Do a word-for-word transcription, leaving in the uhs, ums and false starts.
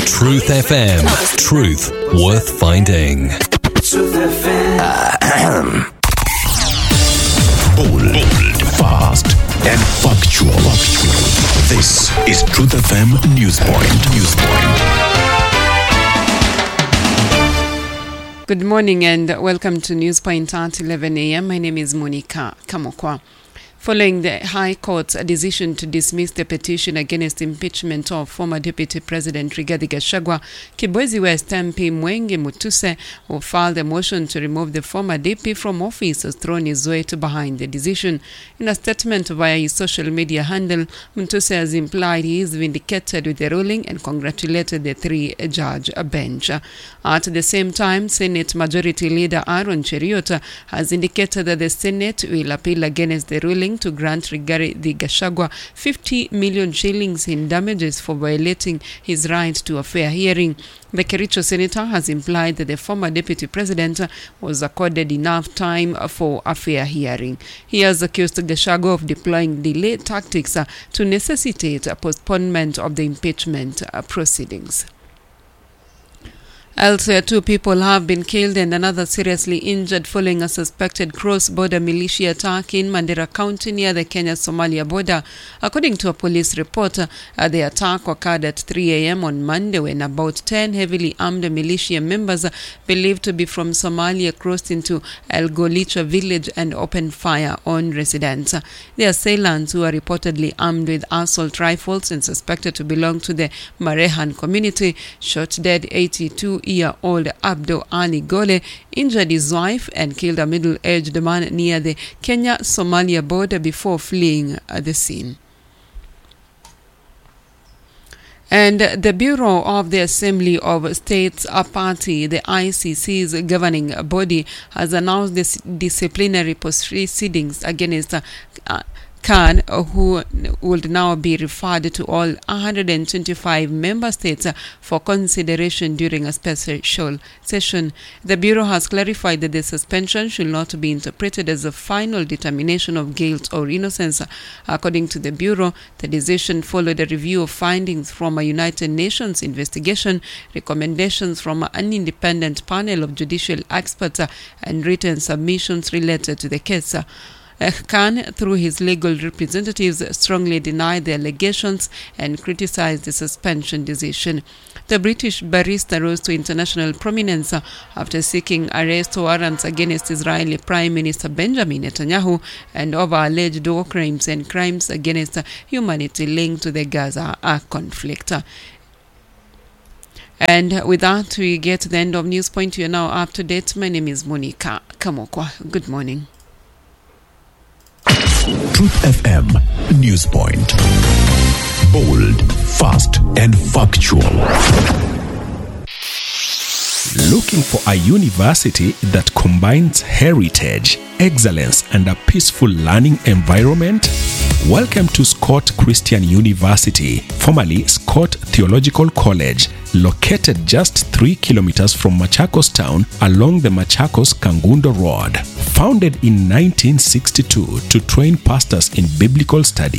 Truth F M. Truth worth finding. Truth F M. Bold, bold, fast, and factual. This is Truth F M Newspoint. Newspoint. Good morning and welcome to Newspoint at eleven a.m. My name is Monica Kamokwa. Following the High Court's decision to dismiss the petition against impeachment of former Deputy President Rigathi Gachagua, Kibwezi West M P Mwenge Mutuse, who filed a motion to remove the former D P from office, has thrown his weight behind the decision. In a statement via his social media handle, Mutuse has implied he is vindicated with the ruling and congratulated the three-judge bench. At the same time, Senate Majority Leader Aaron Cheruiyot has indicated that the Senate will appeal against the ruling to grant Rigathi Gachagua fifty million shillings in damages for violating his right to a fair hearing. The Kericho senator has implied that the former deputy president was accorded enough time for a fair hearing. He has accused Gachagua of deploying delay tactics to necessitate a postponement of the impeachment proceedings. Elsewhere, two people have been killed and another seriously injured following a suspected cross-border militia attack in Mandera County near the Kenya-Somalia border. According to a police report, uh, the attack occurred at three a.m. on Monday when about ten heavily armed militia members uh, believed to be from Somalia crossed into El Golicha village and opened fire on residents. The assailants, who are reportedly armed with assault rifles and suspected to belong to the Marehan community, shot dead eighty-two-year-old Abdo Ali Gole, injured his wife, and killed a middle-aged man near the Kenya-Somalia border before fleeing the scene. And the Bureau of the Assembly of States Party, the I C C's governing body, has announced this disciplinary proceedings against uh, uh, Khan, who would now be referred to all one hundred twenty-five member states for consideration during a special session. The Bureau has clarified that the suspension should not be interpreted as a final determination of guilt or innocence. According to the Bureau, the decision followed a review of findings from a United Nations investigation, recommendations from an independent panel of judicial experts, and written submissions related to the case. Khan, through his legal representatives, strongly denied the allegations and criticized the suspension decision. The British barrister rose to international prominence after seeking arrest warrants against Israeli Prime Minister Benjamin Netanyahu and over alleged war crimes and crimes against humanity linked to the Gaza conflict. And with that, we get to the end of Newspoint. You are now up to date. My name is Monica Kamokwa. Good morning. Truth F M Newspoint. Bold, fast, and factual. Looking for a university that combines heritage, excellence, and a peaceful learning environment? Welcome to Scott Christian University, formerly Scott Theological College, located just three kilometers from Machakos town along the Machakos-Kangundo Road. Founded in nineteen sixty-two to train pastors in biblical study,